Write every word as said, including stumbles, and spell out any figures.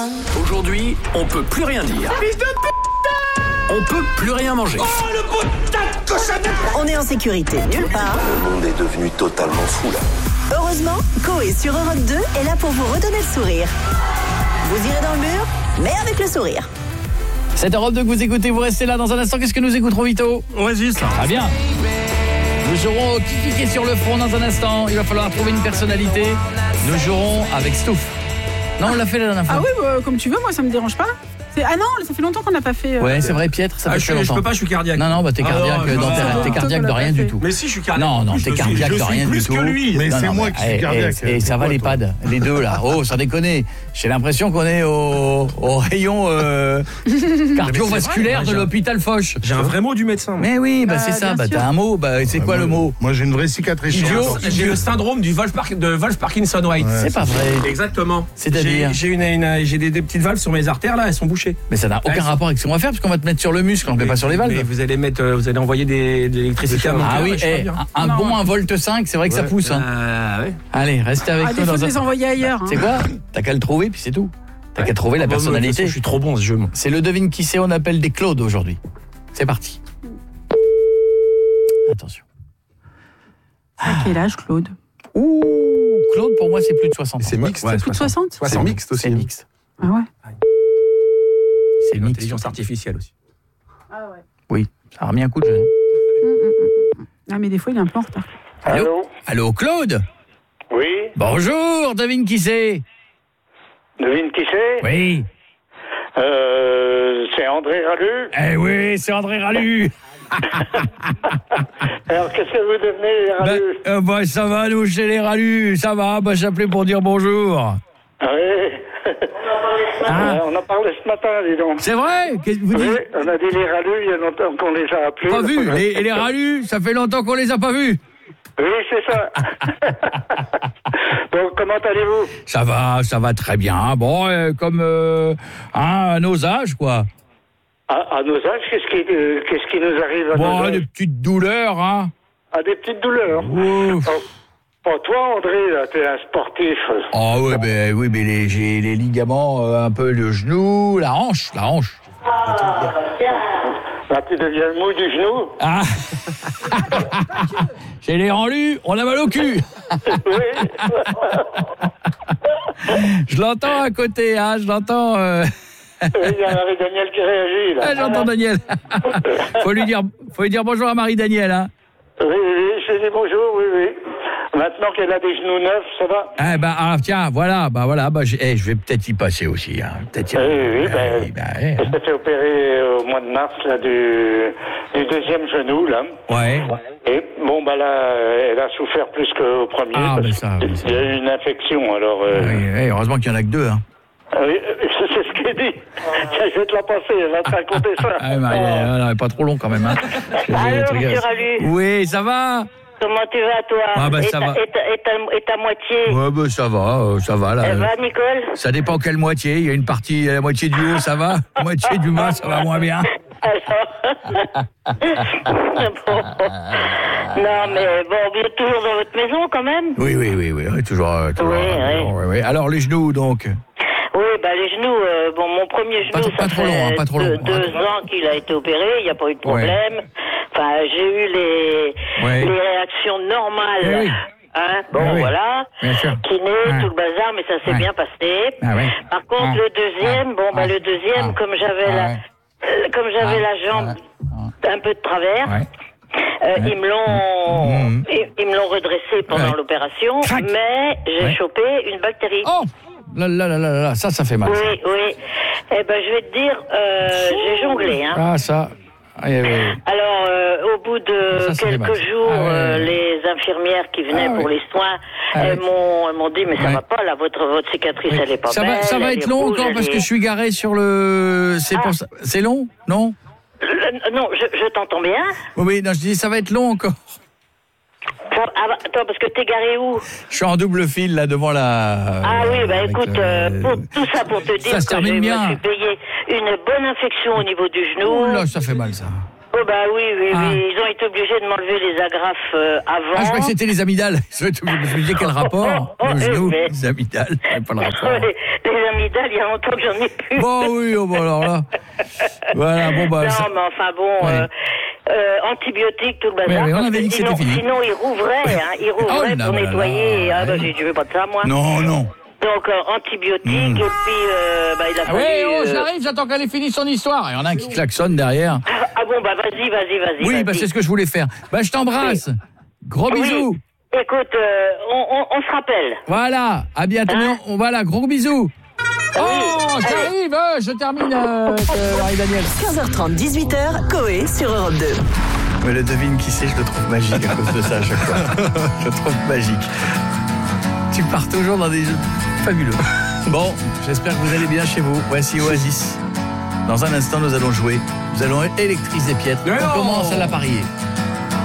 Aujourd'hui, on peut plus rien dire. Fils de p***! On peut plus rien manger. Oh, le putain de cochonnerie! On est en sécurité nulle part. Le monde est devenu totalement fou là. Heureusement, Coé sur Europe deux est là pour vous redonner le sourire. Vous irez dans le mur, mais avec le sourire. C'est Europe deux que vous écoutez, vous restez là dans un instant. Qu'est-ce que nous écouterons, Vito? Oasis. Très bien. Nous jouerons au Kiki qui est sur le front dans un instant. Il va falloir trouver une personnalité. Nous jouerons avec Stouff. Non, on l'a fait la dernière fois. Ah oui, bah, comme tu veux, moi ça me dérange pas. C'est... Ah non, ça fait longtemps qu'on n'a pas fait... Euh... Ouais, c'est vrai, Pietre, ça ah, fait je, très longtemps. Je peux pas, je suis cardiaque. Non, non, bah t'es cardiaque, ah, non, dans non, t'es cardiaque de rien du tout. Mais si, je suis cardiaque. Non, non, t'es cardiaque de rien du tout. Plus que lui. Mais non, c'est non, moi mais, qui suis et, cardiaque. Et, et ça va les pads, les deux là. Oh, sans déconner. J'ai l'impression qu'on est au, au rayon euh, cardiovasculaire de l'hôpital Foch. J'ai un vrai mot du médecin. Mais oui, bah c'est ça. Bah t'as un mot. Bah c'est quoi le mot? Moi j'ai une vraie cicatrice. Idiot. J'ai le syndrome du Wolff-Parkinson-White. C'est pas vrai. Exactement. C'est-à-dire j'ai une, une, j'ai des, des petites valves sur mes artères là, elles sont bouchées. Mais ça n'a aucun rapport avec ce qu'on va faire parce qu'on va te mettre sur le muscle, on ne met pas sur les valves. Mais vous allez mettre, vous allez envoyer des, de l'électricité à mon Ah cœur, oui, eh, un, un bon un volt cinq, c'est vrai que ouais. ça pousse. Hein. Euh, ouais. Allez, restez avec ah, nous. Il faut dans les un... envoyer ailleurs. Hein. C'est quoi? T'as qu'à le trouver puis c'est tout. T'as ouais. qu'à trouver la ah, personnalité. Bon, façon, je suis trop bon ce jeu. Moi. C'est le devine qui c'est, on appelle des Claude aujourd'hui. C'est parti. Attention. À quel âge, Claude? Ouh, Claude pour moi c'est plus de soixante ans. C'est mixte. Ouais, plus de soixante? C'est mixte aussi. C'est mixte. Ah ouais. C'est mixte. L'intelligence artificielle aussi. Ah ouais. Oui, ça a remis un coup de jeune. Mmh, mmh, mmh. Ah mais des fois il est un peu en retard. Allô? Allô, Allô Claude? Oui. Bonjour, devine qui c'est? Devine qui c'est? Oui. Euh, c'est André Ralu. Eh oui, c'est André Ralu. Alors qu'est-ce que vous devenez, les Ralu? Bah, euh, bah ça va nous chez les Ralus, ça va, bah j'appelais pour dire bonjour. Oui. Ah. On en parlait ce matin, dis donc. C'est vrai? Qu'est-ce que vous dites? Oui, on a dit les Ralus, il y a longtemps qu'on les a appelés. Pas vus, les, et les Ralus, ça fait longtemps qu'on les a pas vus. Oui, c'est ça. Donc, comment allez-vous? Ça va, ça va très bien. Bon, euh, comme euh, hein, à nos âges, quoi. À, à nos âges, qu'est-ce qui, euh, qu'est-ce qui nous arrive à bon, nos âges? Des petites douleurs, hein. Ah, des petites douleurs. Ouf. Oh. Oh, toi, André, là, t'es un sportif. Oh, oui, mais, oui, mais les, j'ai les ligaments, euh, un peu le genou, la hanche, la hanche. Là, tu deviens mou du genou. Ah. J'ai les rendus, on a mal au cul. Oui. Je l'entends à côté, hein, je l'entends... Euh... Oui, il y a Marie-Daniel qui réagit, là. Ah, j'entends Daniel. faut, lui dire, faut lui dire bonjour à Marie-Daniel, hein. Oui, oui, je lui dis bonjour, oui, oui. Maintenant qu'elle a des genoux neufs, ça va? Ah, bah, ah, tiens, voilà, bah, voilà, bah, je, eh, je vais peut-être y passer aussi, hein. Peut-être y... Oui, oui, oui, ben, eh, bah, eh, elle s'est fait opérer au mois de mars, là, du, du deuxième genou, là. Ouais. Et, bon, bah, là, elle a souffert plus qu'au premier. Ah, parce ben ça, qu'il oui, ça. y a eu une infection, alors... Euh... Oui, oui, heureusement qu'il n'y en a que deux, hein. Oui, c'est ce qu'elle dit. Tiens, je vais te la passer, elle va te raconter ça. Ah, Marie, oh. non, pas trop long quand même, hein. Allô, monsieur Ralu. Oui, ça va? Comment tu vas, toi? Ah, bah, et, ça ta, va. Et, ta, et, ta, et ta moitié? Ouais, bah, ça va, euh, ça va, là. Elle va, Nicole? Ça dépend quelle moitié. Il y a une partie, la moitié du haut, ça va. La moitié du bas, ça va moins bien. bon. Non, mais bon, vous êtes toujours dans votre maison, quand même? Oui, oui, oui, oui, oui toujours. Euh, toujours oui, euh, oui. oui, oui. Alors, les genoux, donc? Oui, bah, les genoux, euh, bon, mon premier genou, pas, ça pas trop fait long, hein, pas trop long. deux, deux ans qu'il a été opéré, il n'y a pas eu de problème. Ouais. Enfin, j'ai eu les, ouais. les réactions normales. Oui, oui. Hein, bon, oui, oui. voilà. Kiné, ouais. tout le bazar, mais ça s'est ouais. bien passé. Ah, ouais. Par contre, ah. le deuxième, bon, bah, le deuxième, ah. comme j'avais ah. la, euh, comme j'avais ah. la jambe ah. un peu de travers. Ouais. Euh, ouais. Ils me l'ont, mmh. ils, ils me l'ont redressé pendant ouais. l'opération, Crac. mais j'ai ouais. chopé une bactérie. Oh là là là là là, ça, ça fait mal. Oui, ça. oui. Eh ben, je vais te dire, euh, j'ai jonglé, hein. Ah, ça. Ah, oui, oui. Alors, euh, au bout de ça, quelques jours, ah, oui, euh, oui. les infirmières qui venaient ah, pour oui. les soins, ah, elles, oui. m'ont, elles m'ont dit, mais ça oui. va pas, là, votre, votre cicatrice, oui. elle est pas ça belle. Va, ça va être long rouge, encore parce est... que je suis garé sur le... C'est, ah. pour ça... c'est long, non? Le, non, je, je t'entends bien. Oui, oui, non, je dis, ça va être long encore. Ah, attends, parce que t'es garé où? Je suis en double fil, là, devant la... Ah oui, bah écoute, euh, pour, tout ça pour te dire ça se que je bien. me suis payé une bonne infection au niveau du genou. Oh là, ça fait mal, ça. Oh bah oui, oui, Ah. oui. Ils ont été obligés de m'enlever les agrafes euh, avant. Ah, je crois que c'était les amygdales. Je me disais quel rapport? Oh, oh, Le genou, mais- les amygdales, pas le rapport. les, les amygdales, il y a longtemps que j'en ai plus. Bon, oui, oh, bon, alors là. Voilà, bon, bah. non, ça- mais enfin bon, Ouais. euh, euh, antibiotiques, tout le bazar. Ouais, ouais, on parce avait que dit que c'était sinon, fini. Sinon, ils rouvraient, hein, ils rouvraient Oh là pour là nettoyer. là, Ah, bah, ouais. j'ai dit, je veux pas de ça, moi. Non, non. Donc, euh, antibiotiques, Mm. et puis, euh, bah, il a Ah fallu... ouais, oh, euh, j'arrive, j'attends qu'elle ait fini son histoire. Il y en a un qui klaxonne derrière. Ah, ah bon, bah, vas-y, vas-y, vas-y. Oui, vas-y. bah, c'est ce que je voulais faire. Bah, je t'embrasse. Gros Oui. bisous. Écoute, euh, on, on, on se rappelle. Voilà, à bientôt. Hein On, voilà, gros bisous. Oh, Allez. j'arrive, euh, je termine, euh, euh, Marie-Daniel. quinze heures trente, dix-huit heures, Coé sur Europe deux. Mais le devine qui c'est, je le trouve magique à cause de ça à chaque fois. Je le trouve magique. Tu pars toujours dans des jeux fabuleux. Bon, j'espère que vous allez bien chez vous. Voici Oasis. Dans un instant, nous allons jouer. Nous allons électriser Pietre. Mais On non. commence à la parier.